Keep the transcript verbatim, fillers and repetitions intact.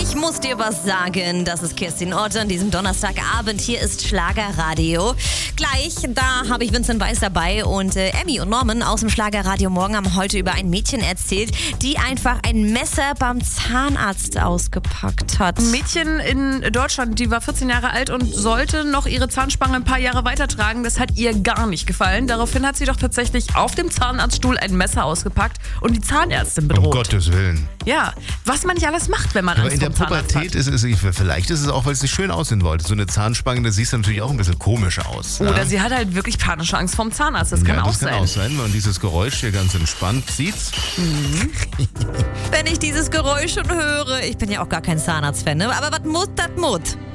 Ich muss dir was sagen. Das ist Kerstin Ott an diesem Donnerstagabend. Hier ist Schlagerradio. Gleich, da habe ich Vincent Weiss dabei und äh, Emmy und Norman aus dem Schlagerradio Morgen haben heute über ein Mädchen erzählt, die einfach ein Messer beim Zahnarzt ausgepackt hat. Ein Mädchen in Deutschland, die war vierzehn Jahre alt und sollte noch ihre Zahnspange ein paar Jahre weitertragen. Das hat ihr gar nicht gefallen. Daraufhin hat sie doch tatsächlich auf dem Zahnarztstuhl ein Messer ausgepackt und die Zahnärztin bedroht. Um Gottes Willen. Ja, was man nicht alles macht, wenn man Aber Angst in der vor dem Zahnarzt Pubertät hat. ist es, vielleicht ist es auch, weil es nicht schön aussehen wollte. So eine Zahnspange, da siehst du natürlich auch ein bisschen komisch aus. Oder ja? sie hat halt wirklich panische Angst vorm Zahnarzt. Das kann ja, auch das sein. kann auch sein, wenn man dieses Geräusch hier ganz entspannt sieht. Wenn ich dieses Geräusch schon höre, ich bin ja auch gar kein Zahnarzt-Fan, ne? Aber was muss, das muss.